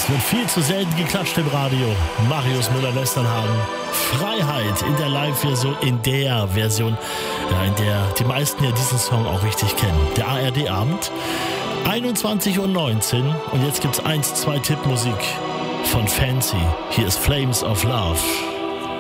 Es wird viel zu selten geklatscht im Radio. Marius Müller-Westernhagen. Freiheit in der Live-Version, in der die meisten ja diesen Song auch richtig kennen. Der ARD-Abend, 21:19 Uhr. Und jetzt gibt's 1-2 Tippmusik von Fancy. Hier ist Flames of Love.